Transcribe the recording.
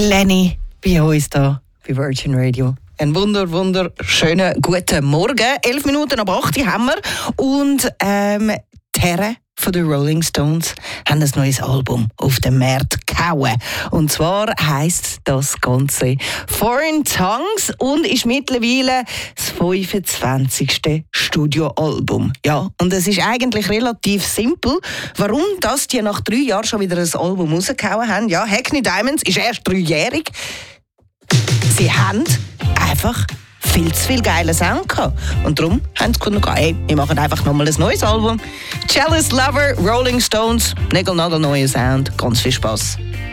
Lenny bei uns hier bei Virgin Radio. Ein wunderschönen guten Morgen. 11 Minuten ab 8 Uhr haben wir. Und die Herren von den Rolling Stones haben ein neues Album auf den Markt gehauen. Und zwar heisst das Ganze Foreign Tongues und ist mittlerweile das 25. Studioalbum. Ja, und es ist eigentlich relativ simpel, warum das die nach 3 Jahren schon wieder ein Album rausgehauen haben. Ja, Hackney Diamonds ist erst 3-jährig. Sie haben einfach viel zu viel geile Sound gehabt. Und darum haben sie gefunden, hey, wir machen einfach nochmal ein neues Album. Jealous Lover, Rolling Stones, neuer Sound, ganz viel Spass.